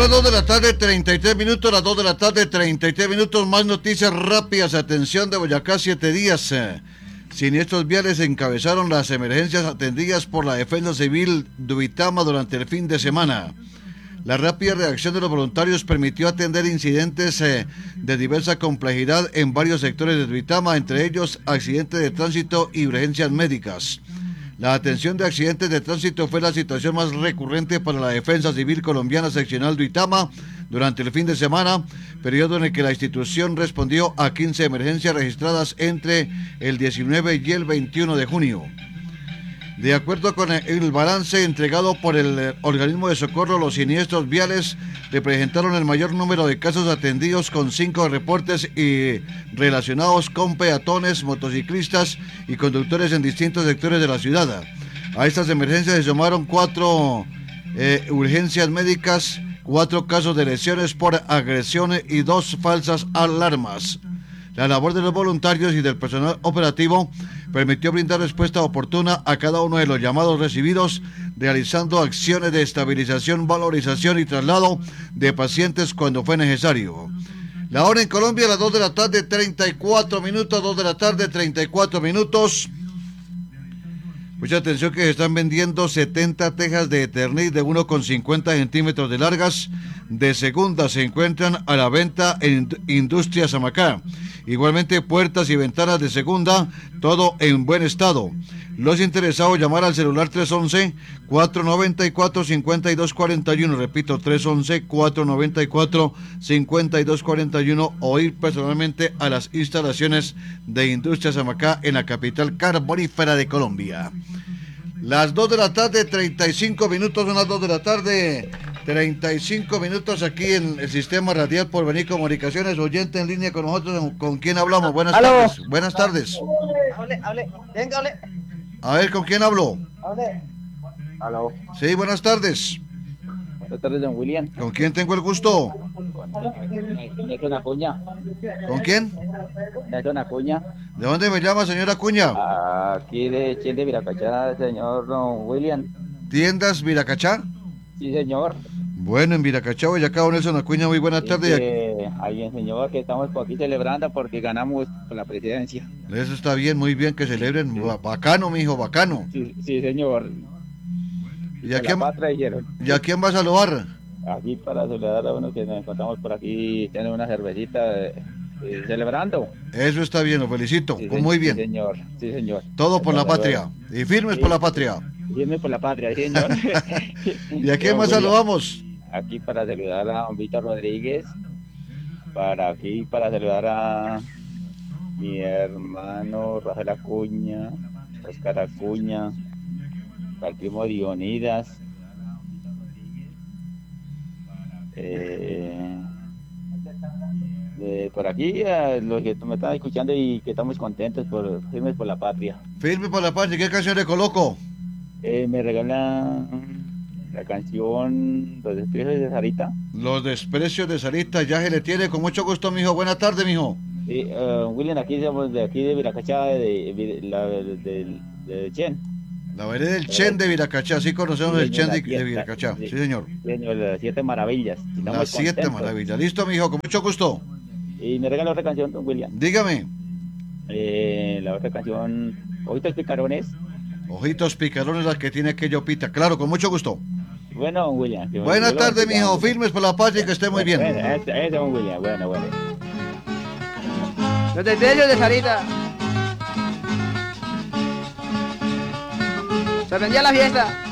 las 2 de la tarde, 33 minutos, las 2 de la tarde, 33 minutos, más noticias rápidas, atención de Boyacá, 7 días. Siniestros viales encabezaron las emergencias atendidas por la Defensa Civil de Uitama durante el fin de semana. La rápida reacción de los voluntarios permitió atender incidentes de diversa complejidad en varios sectores de Duitama, entre ellos accidentes de tránsito y urgencias médicas. La atención de accidentes de tránsito fue la situación más recurrente para la Defensa Civil Colombiana Seccional Duitama durante el fin de semana, periodo en el que la institución respondió a 15 emergencias registradas entre el 19 y el 21 de junio. De acuerdo con el balance entregado por el organismo de socorro, los siniestros viales representaron el mayor número de casos atendidos, con 5 reportes y relacionados con peatones, motociclistas y conductores en distintos sectores de la ciudad. A estas emergencias se sumaron 4 urgencias médicas, 4 casos de lesiones por agresión y 2 falsas alarmas. La labor de los voluntarios y del personal operativo permitió brindar respuesta oportuna a cada uno de los llamados recibidos, realizando acciones de estabilización, valorización y traslado de pacientes cuando fue necesario. La hora en Colombia, a las 2 de la tarde, 34 minutos, 2 de la tarde, 34 minutos. Mucha atención que se están vendiendo 70 tejas de Eternit de 1,50 centímetros de largas de segunda. Se encuentran a la venta en Industrias Amacá. Igualmente puertas y ventanas de segunda, todo en buen estado. Los interesados llamar al celular 311-494-5241, repito, 311-494-5241, o ir personalmente a las instalaciones de Industrias Amacá en la capital carbonífera de Colombia. Las 2 de la tarde, 35 minutos, son las 2 de la tarde, 35 minutos aquí en el sistema radial Porvenir Comunicaciones. Oyente en línea con nosotros, ¿con quién hablamos? Buenas tardes. Buenas tardes. Hable. Venga, hable. A ver, ¿con quién hablo? Aló. Sí, buenas tardes. Buenas tardes, don William. ¿Con quién tengo el gusto? Nelson Acuña. ¿Con quién? Nelson Acuña. ¿De dónde me llama, señora Acuña? Aquí de Chile, Viracachá, señor don William. ¿Tiendas Viracachá? Sí, señor. Bueno, en Viracachá, Boyacá, don Nelson Acuña, muy buena tarde. Ahí en señor, que estamos por aquí celebrando porque ganamos la presidencia. Eso está bien, muy bien que celebren. Sí. Bacano, mijo, bacano. Sí, señor. ¿Y a quién va a saludar? Aquí para saludar a uno que nos encontramos por aquí, tiene una cervecita celebrando. Eso está bien, lo felicito. Sí, muy bien. Sí, señor. Todo por la patria. Y firmes por la patria. Firmes por la patria, señor. ¿Y a quién más saludamos? Aquí para saludar a don Víctor Rodríguez. Para saludar a mi hermano Rafael Acuña, Oscar Acuña, al primo Dionidas, por aquí a los que me están escuchando y que estamos contentos, firmes por la patria. Firmes por la patria. ¿Qué canción le coloco? Me regalan la canción Los Desprecios de Sarita. Los Desprecios de Sarita, ya se le tiene, con mucho gusto, mijo. Buenas tardes, mijo. Sí, William, aquí somos de Viracachá, de Chen. La vereda del Chen de Viracachá, sí conocemos el Chen de Viracachá, sí, señor. Señor, las 7 maravillas. Las 7 maravillas. Listo, mijo, con mucho gusto. Y me regala otra canción, don William. Dígame. La otra canción, Ojitos Picarones. Ojitos Picarones, la que tiene aquello pita. Claro, con mucho gusto. Bueno, don William. Buenas tardes, mijo. Firmes por la patria y que esté muy bien. Don William. Bueno. Los Desprecios de Sarita. Se prendía la fiesta.